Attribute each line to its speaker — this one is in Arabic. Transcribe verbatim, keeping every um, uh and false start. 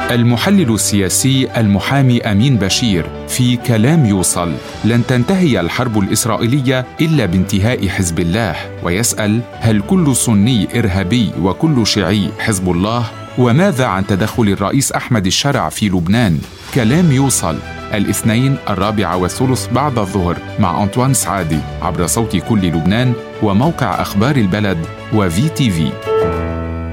Speaker 1: المحلل السياسي المحامي أمين بشير في كلام يوصل: لن تنتهي الحرب الإسرائيلية إلا بانتهاء حزب الله، ويسأل: هل كل سني إرهابي وكل شيعي حزب الله؟ وماذا عن تدخل الرئيس أحمد الشرع في لبنان؟ كلام يوصل الاثنين الرابع والثلث بعد الظهر مع أنطوان سعادي عبر صوت كل لبنان وموقع أخبار البلد وفي تي في.